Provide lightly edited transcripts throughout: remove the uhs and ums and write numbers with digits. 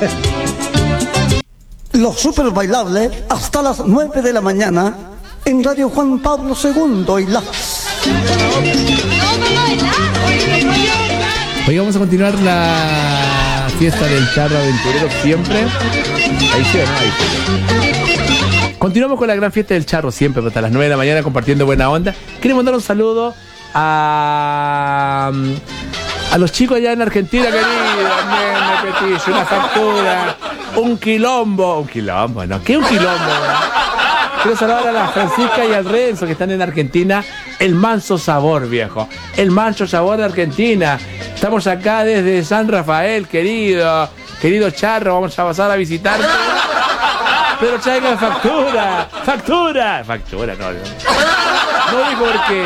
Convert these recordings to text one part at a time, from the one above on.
Los super bailables hasta las 9 de la mañana en Radio Juan Pablo II y la... Hoy vamos a continuar la fiesta del charro aventurero siempre. Ahí sí, ¿no? Ahí sí. Continuamos con la gran fiesta del charro siempre hasta las 9 de la mañana compartiendo buena onda. Quiero mandar un saludo a los chicos allá en Argentina, queridos. Nene, Petillo, una factura, un quilombo, ¿no? ¿Qué un quilombo? Quiero saludar a la Francisca y al Renzo que están en Argentina. El manso sabor, viejo. El manso sabor de Argentina. Estamos acá desde San Rafael, querido charro. Vamos a pasar a visitarte. Pero traigan factura. Factura, no digo porque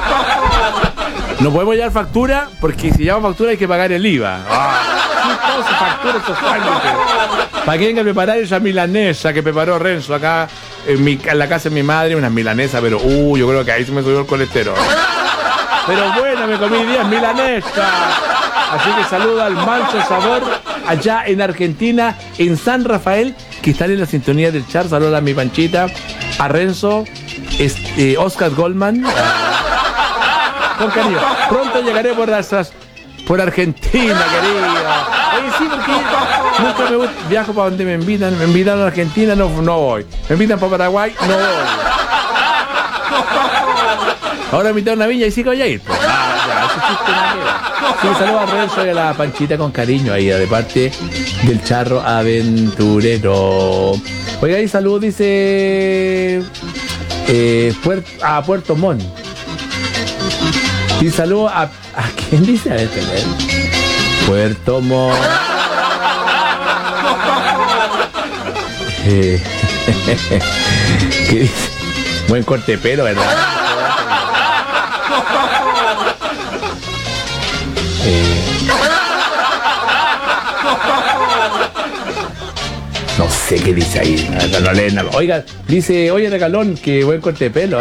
no podemos llevar factura, porque si llevamos factura hay que pagar el IVA. ¿Cómo se factura estos sándwiches? Para que venga a preparar esa milanesa que preparó Renzo acá en la casa de mi madre, unas milanesas, pero yo creo que ahí se me subió el colesterol. Pero bueno, me comí 10 milanesas. Así que saludo al manso sabor allá en Argentina, en San Rafael, que están en la sintonía del char. Saludo a mi Panchita, a Renzo, Oscar Goldman, con cariño. Pronto llegaré por Argentina, querida. Oye, sí, porque nunca viajo para donde me invitan. Me invitan a Argentina, no voy. Me invitan para Paraguay, no voy. Ahora me invitaron a Viña y sí que voy a ir. Pues. Ese chiste no. Sí, saludo a Renzo y a la Panchita con cariño ahí, de parte del charro aventurero. Oiga, y salud, dice a Puerto Montt. Y saludo a ¿quién dice? A ver, Puerto Montt. ¿Qué dice? Buen corte de pelo, ¿verdad? No sé qué dice ahí. No lee nada. Oiga, dice, oye, Regalón, que buen corte de pelo, ¿eh?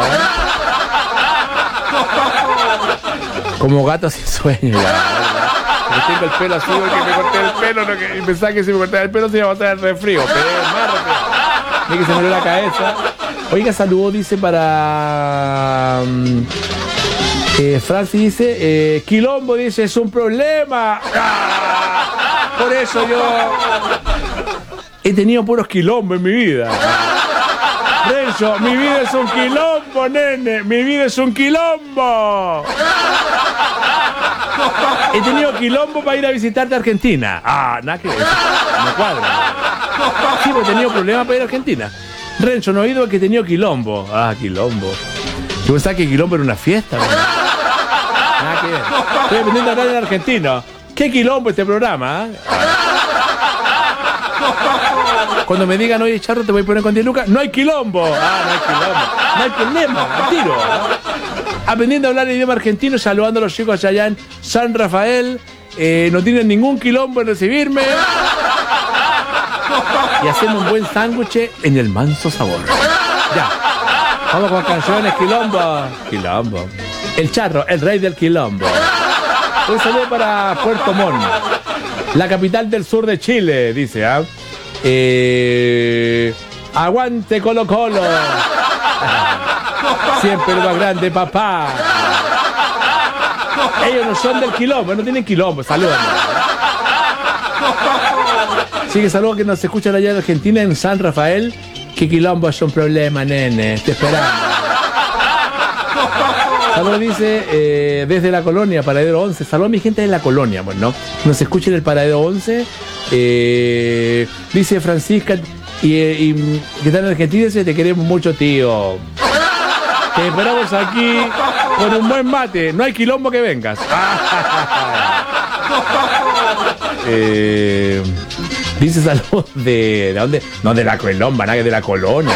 Como gato sin sueño, ya. Yo tengo el pelo así porque me corté el pelo, y pensaba que si me cortaba el pelo se iba a botar el refrío. Pero más refrío. Ni que se me dio la cabeza. Oiga, saludo, dice para Francis, dice, quilombo, dice, es un problema. Por eso yo he tenido puros quilombos en mi vida. Renzo, mi vida es un quilombo, nene. Mi vida es un quilombo. He tenido quilombo para ir a visitarte a Argentina. Nada que ver. No cuadra. Sí, porque he tenido problemas para ir a Argentina. Renzo, no he oído que he tenido quilombo. Quilombo. Yo pensaba que quilombo era una fiesta, ¿verdad? Nada que ver. Estoy aprendiendo a hablar en argentino. ¿Qué quilombo este programa? Cuando me digan, oye, charro, te voy a poner con 10 lucas. No hay quilombo. No hay quilombo. No hay problema. Al tiro. Aprendiendo a hablar el idioma argentino, saludando a los chicos allá en San Rafael. No tienen ningún quilombo en recibirme. Y hacemos un buen sándwich en el manso sabor. Ya. Vamos con canciones, quilombo. Quilombo. El charro, el rey del quilombo. Un saludo para Puerto Montt, la capital del sur de Chile, dice, aguante Colo Colo. Siempre lo más grande, papá. Ellos no son del quilombo, no tienen quilombo. Saludos. Así que saludos que nos escuchan allá en Argentina, en San Rafael. Que quilombo es un problema, nene. Te esperamos. Saludos, dice, desde la colonia, Paradero 11. Saludos a mi gente de la colonia, bueno, nos escuchen el Paradero 11. Dice Francisca, y que está en Argentina, dice, te queremos mucho, tío. Te esperamos aquí con un buen mate. No hay quilombo que vengas. Dice saludos ¿de dónde? No, de la Colomba, nada que de la colonia.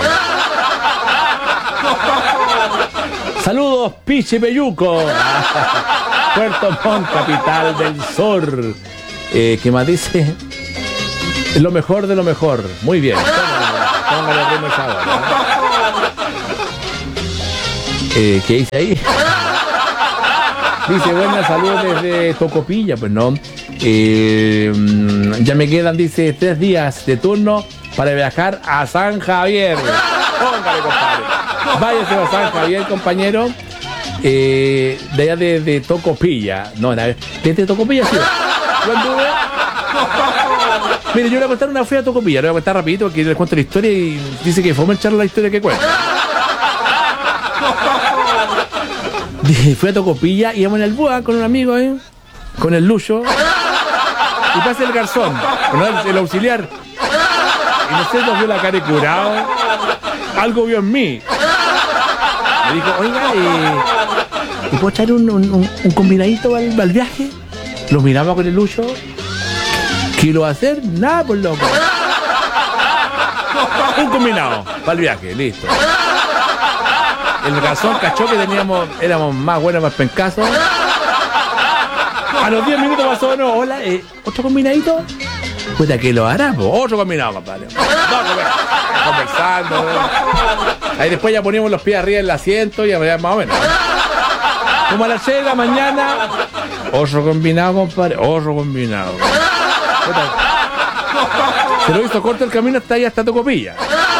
Saludos, Pichi Peyuco. Puerto Montt, capital del sur. ¿Qué más dice? Lo mejor de lo mejor. Muy bien. Póngale ritmo esa hora, ¿no? ¿Qué dice ahí? Dice, buenas, saludos desde Tocopilla. Pues no. Ya me quedan, dice, 3 días de turno para viajar a San Javier. Póngale, compadre. Váyase a San Javier, compañero. De allá de Tocopilla. No, desde Tocopilla, sí. Yo anduve. Mire, yo le voy a contar una fea Tocopilla. Le voy a contar rapidito porque les cuento la historia y dice que fue a echar la historia que cuenta. Fui a Tocopilla, íbamos en el Búa con un amigo, con el Lucho. Y pasa el garzón, el auxiliar. Y no sé, nos vio la cara de curado. Algo vio en mí. Me dijo, oiga, ¿y puedo echar un combinadito al viaje? Lo miraba con el Lucho. ¿Qué lo va a hacer? Nada, por loco. Un combinado para el viaje, listo. El garzón cachó que éramos más buenos, más pencasos. A los 10 minutos pasó, no, hola, ¿otro combinadito? Puta, que lo hará, po. Otro combinado, compadre. Conversando. Ahí después ya poníamos los pies arriba del asiento y ya más o menos. Como a las 6 de la mañana, otro combinado, compadre, otro combinado. Puta. Se lo hizo corto el camino hasta ahí, hasta Tocopilla.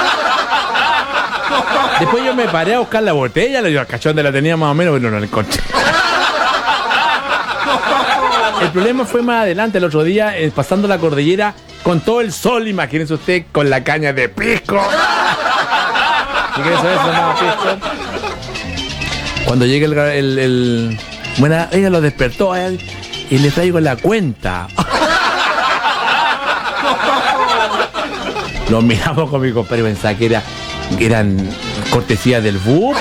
Después yo me paré a buscar la botella, al cachón de la tenía más o menos, pero no la encontré. El problema fue más adelante, el otro día, pasando la cordillera, con todo el sol, imagínense usted, con la caña de pisco. ¿Y qué es eso? Nada, pisco. Cuando llega bueno, ella lo despertó y le traigo la cuenta. Lo miramos con mi compadre y pensaba que eran cortesías del buco.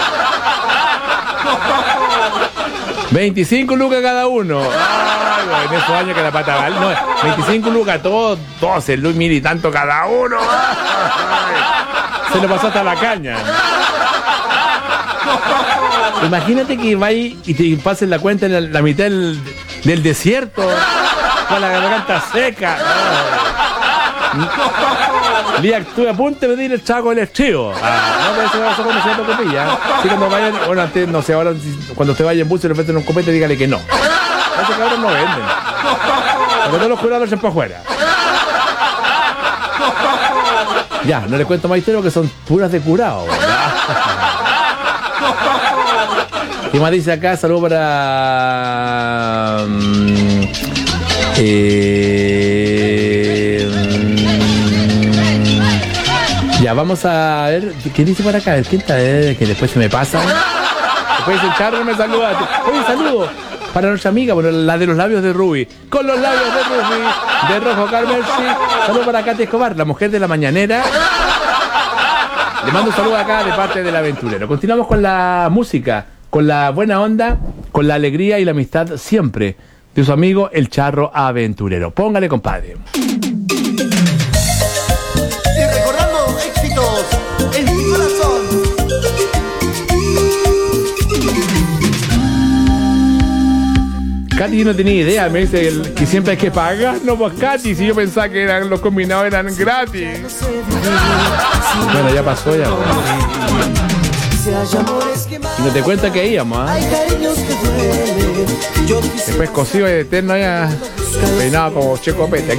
25 lucas cada uno. Ay, bueno, en esos años que la pata vale. No, 25 lucas todos, 12 mil y tanto cada uno. Ay, se lo pasó hasta la caña. Imagínate que vayas y te pases la cuenta en la mitad del desierto con la garganta seca. Día estuve a punto de pedir el chaco del estribo. No, pero eso va a ser cuando se Tocopilla. Si cuando vayan, bueno, antes, no sé, ahora cuando usted vaya en bus y le ofrecen un copete, dígale que no. Esos cabros no venden. Porque todos los jurados se para afuera. Ya, no le cuento más historias que son puras de curado. ¿Qué más dice acá? Saludos para... Ya, vamos a ver. ¿Qué dice por acá? ¿Quién está? Que después se me pasa. Después el Charro me saluda. Oye, saludo para nuestra amiga, bueno, la de los labios de Ruby. Con los labios de Ruby, de Rojo Carmen. Saludos para Katy Escobar, la mujer de la mañanera. Le mando un saludo acá de parte del aventurero. Continuamos con la música, con la buena onda, con la alegría y la amistad siempre de su amigo el Charro Aventurero. Póngale, compadre. En mi corazón. Katy no tenía idea, me dice que siempre hay que pagar. No, pues Katy, si yo pensaba que los combinados eran gratis. Bueno, ya pasó ya. Y no te cuenta que íbamos, Después cosido y eterno ya peinado como Checo Pete.